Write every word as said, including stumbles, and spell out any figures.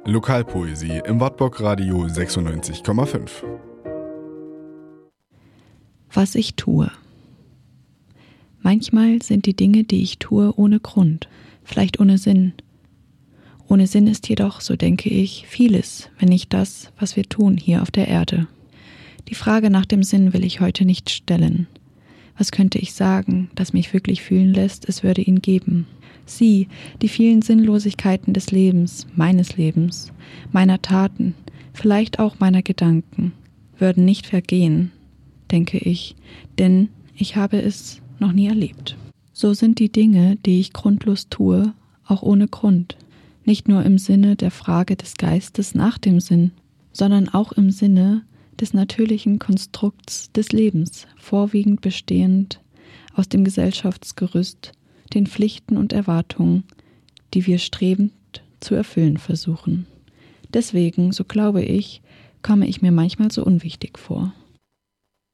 Lokalpoesie im Wartburg Radio sechsundneunzig Komma fünf. Was ich tue. Manchmal sind die Dinge, die ich tue, ohne Grund, vielleicht ohne Sinn. Ohne Sinn ist jedoch, so denke ich, vieles, wenn nicht das, was wir tun hier auf der Erde. Die Frage nach dem Sinn will ich heute nicht stellen. Was könnte ich sagen, das mich wirklich fühlen lässt, es würde ihn geben. Sie, die vielen Sinnlosigkeiten des Lebens, meines Lebens, meiner Taten, vielleicht auch meiner Gedanken, würden nicht vergehen, denke ich, denn ich habe es noch nie erlebt. So sind die Dinge, die ich grundlos tue, auch ohne Grund. Nicht nur im Sinne der Frage des Geistes nach dem Sinn, sondern auch im Sinne des natürlichen Konstrukts des Lebens, vorwiegend bestehend aus dem Gesellschaftsgerüst, den Pflichten und Erwartungen, die wir strebend zu erfüllen versuchen. Deswegen, so glaube ich, komme ich mir manchmal so unwichtig vor.